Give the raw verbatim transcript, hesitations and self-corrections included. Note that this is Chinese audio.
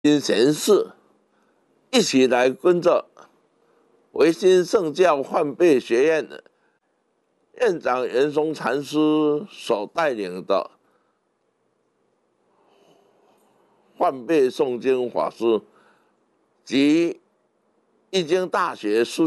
新贤士一起来跟着维新圣教换背学院院长袁松禅师所带领的换背诵经法师及易经大学书